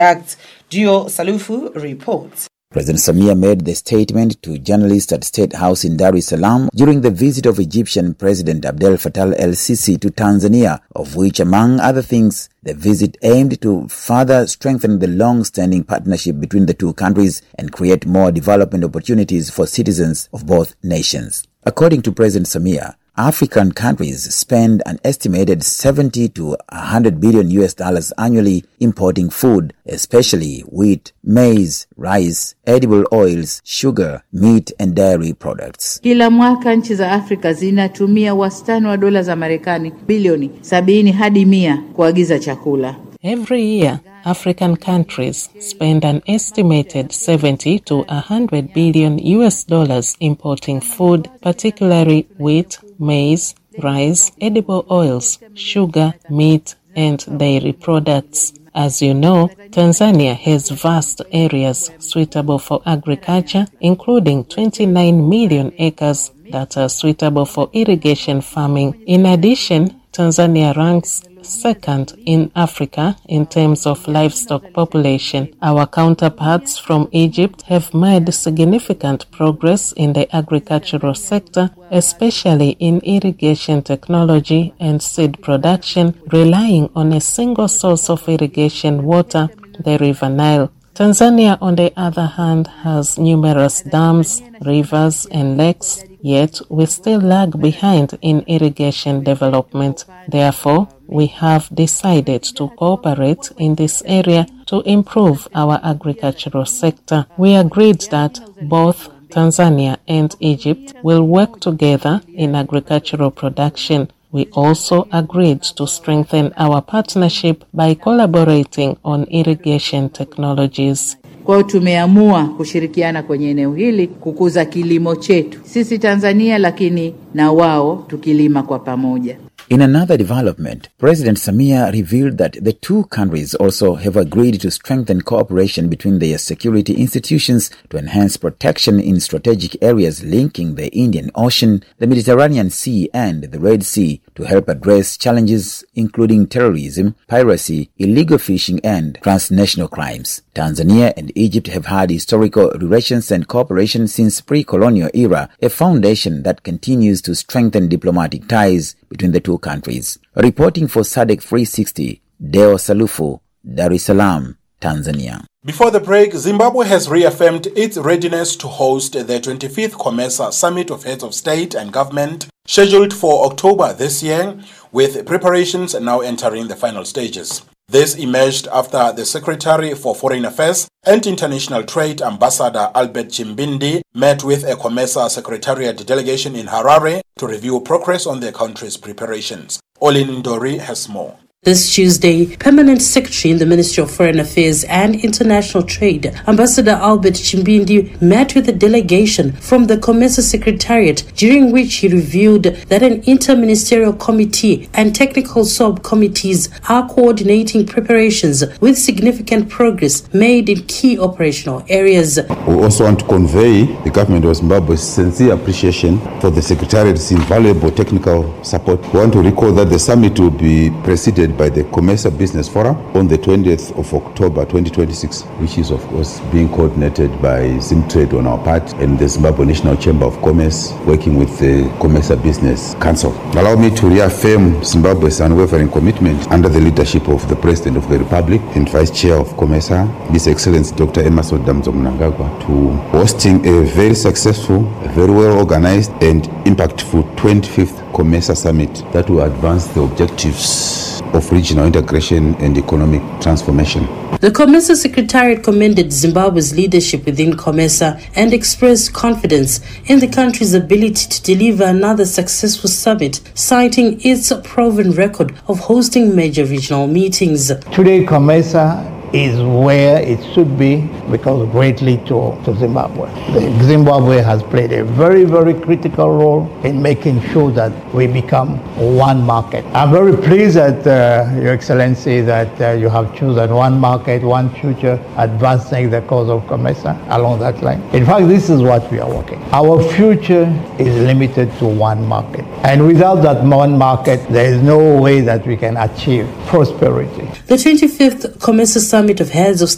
Acts Dio Salufu reports. President Samia made the statement to journalists at State House in Dar es Salaam during the visit of Egyptian President Abdel Fattah el-Sisi to Tanzania, of which, among other things, the visit aimed to further strengthen the long-standing partnership between the two countries and create more development opportunities for citizens of both nations. According to President Samia, African countries spend an estimated 70 to 100 billion US dollars annually importing food, especially wheat, maize, rice, edible oils, sugar, meat and dairy products. Kila mwaka nchi za Afrika zinatumia wastani wa dola za Marekani bilioni 70 hadi 100 kuagiza chakula. Every year, African countries spend an estimated 70 to 100 billion US dollars importing food, particularly wheat, maize, rice, edible oils, sugar, meat, and dairy products. As you know, Tanzania has vast areas suitable for agriculture, including 29 million acres that are suitable for irrigation farming. In addition, Tanzania ranks second in Africa in terms of livestock population. Our counterparts from Egypt have made significant progress in the agricultural sector, especially in irrigation technology and seed production, relying on a single source of irrigation water, the River Nile. Tanzania, on the other hand, has numerous dams, rivers, and lakes, yet we still lag behind in irrigation development. Therefore, we have decided to cooperate in this area to improve our agricultural sector. We agreed that both Tanzania and Egypt will work together in agricultural production. We also agreed to strengthen our partnership by collaborating on irrigation technologies. Kwa tumeamua kushirikiana kwenye eneo hili kukuza kilimo chetu. Sisi Tanzania lakini na wao tukilima kwa pamoja. In another development, President Samia revealed that the two countries also have agreed to strengthen cooperation between their security institutions to enhance protection in strategic areas linking the Indian Ocean, the Mediterranean Sea, and the Red Sea to help address challenges including terrorism, piracy, illegal fishing, and transnational crimes. Tanzania and Egypt have had historical relations and cooperation since pre-colonial era, a foundation that continues to strengthen diplomatic ties between the two countries. Reporting for SADC 360, Deo Salufu, Dar es Salaam, Tanzania. Before the break, Zimbabwe has reaffirmed its readiness to host the 25th COMESA Summit of Heads of State and Government, scheduled for October this year, with preparations now entering the final stages. This emerged after the Secretary for Foreign Affairs and International Trade, Ambassador Albert Chimbindi, met with a COMESA Secretariat delegation in Harare to review progress on their country's preparations. Olin Ndori has more. This Tuesday, Permanent Secretary in the Ministry of Foreign Affairs and International Trade, Ambassador Albert Chimbindi, met with a delegation from the COMESA Secretariat, during which he revealed that an interministerial committee and technical subcommittees are coordinating preparations with significant progress made in key operational areas. We also want to convey the government of Zimbabwe's sincere appreciation for the Secretariat's invaluable technical support. We want to recall that the summit will be preceded by the COMESA Business Forum on the 20th of October 2026, which is of course being coordinated by Zimtrade on our part and the Zimbabwe National Chamber of Commerce working with the COMESA Business Council. Allow me to reaffirm Zimbabwe's unwavering commitment under the leadership of the President of the Republic and Vice Chair of COMESA, His Excellency Dr. Emmerson Damzo Mnangagwa, to hosting a very successful, very well organized and impactful 25th COMESA Summit that will advance the objectives of regional integration and economic transformation. The COMESA Secretariat commended Zimbabwe's leadership within COMESA and expressed confidence in the country's ability to deliver another successful summit, citing its proven record of hosting major regional meetings. Today, COMESA is where it should be because greatly to Zimbabwe. Zimbabwe has played a very, very critical role in making sure that we become one market. I'm very pleased that Your Excellency that you have chosen one market, one future, advancing the cause of COMESA along that line. In fact, this is what we are working. Our future is limited to one market. And without that one market, there is no way that we can achieve prosperity. The 25th COMESA Summit of Heads of